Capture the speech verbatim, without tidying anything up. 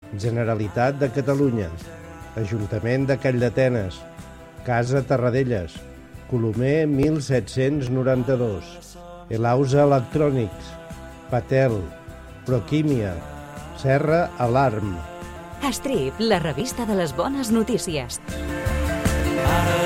Generalitat de Catalunya, Ajuntament de Calldetenes, Casa Terradellas, Colomer mil set-cents noranta-dos, Elausa Electrònics, Patel, Proquímia, Serra Alarm. Strip, la revista de les bones notícies. Ara